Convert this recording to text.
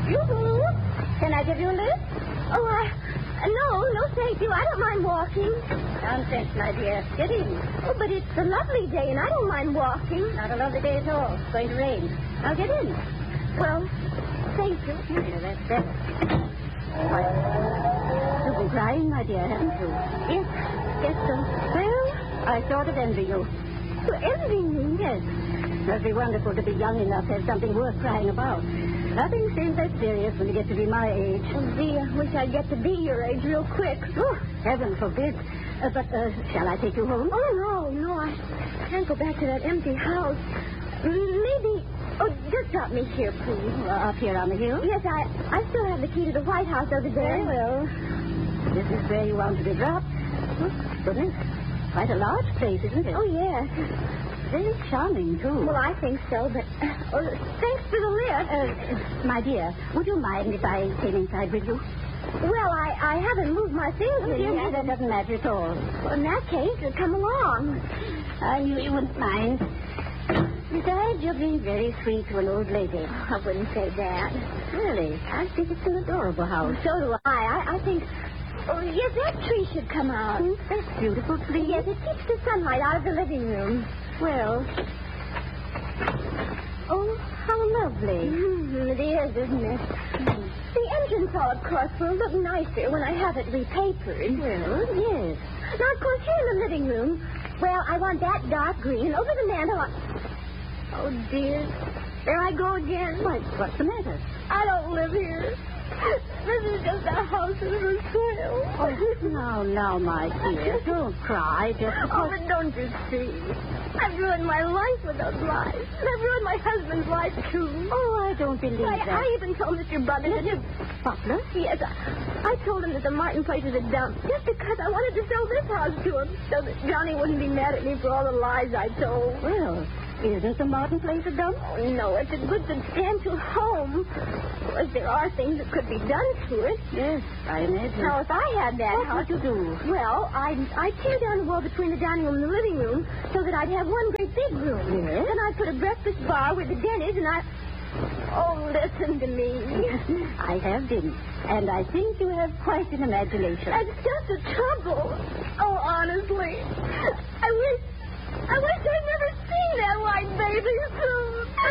Yoo-hoo. Can I give you a lift? Oh, no, thank you. I don't mind walking. Nonsense, my dear. Get in. Oh, but it's a lovely day, and I don't mind walking. Not a lovely day at all. It's going to rain. Now get in. Well, thank you. Yeah, that's better. Why, you've been crying, my dear, haven't you? Yes, sir. Well, I sort of envy you. You envy me? Yes. It must be wonderful to be young enough to have something worth crying about. Nothing seems that serious when you get to be my age. Oh, gee, I wish I'd get to be your age real quick. Oh, heaven forbid. But shall I take you home? Oh, no, I can't go back to that empty house. Maybe... Oh, just drop me here, please. Up here on the hill? Yes, I still have the key to the White House over there. Very well. This is where you want to be dropped. Oh, goodness. Quite a large place, isn't it? Oh, yes. Very charming, too. Well, I think so, but... thanks for the lift. My dear, would you mind if I came inside with you? Well, I haven't moved my things in Dear me, yet. that doesn't matter at all. Well, in that case, come along. I knew you wouldn't mind. Besides, you're being very sweet to an old lady. I wouldn't say that. Really? I think it's an adorable house. So do I. I think... Oh, yes, that tree should come out. That's beautiful tree. Yes, it keeps the sunlight out of the living room. Well... Oh, how lovely. It is, isn't it? The entrance hall, of course, will look nicer when I have it repapered. Well, yes. Now, of course, here in the living room, well, I want that dark green, and over the mantel, Oh, dear. There I go again. What's the matter? I don't live here. This is just a house for sale. Oh, now, my dear, don't cry just Oh, because... but don't you see? I've ruined my life with those lies. And I've ruined my husband's life, too. Oh, I don't believe that. I even told Mr. Butler that... Butler? Yes, I told him that the Martin place is a dump just because I wanted to sell this house to him so that Johnny wouldn't be mad at me for all the lies I told. Well, isn't the Martin place a dump? Oh, no, it's a good, substantial home. Of course, there are things that could be done to it. Yes, I imagine. Now, if I had that What house... would you do? Well, I'd tear down the wall between the dining room and the living room so that I'd have one great big room. Yes? Then I'd put a breakfast bar where the den is, and Oh, listen to me. I have been, and I think you have quite an imagination. That's just the trouble. Oh, honestly. I wish I'd never seen that white bathing suit.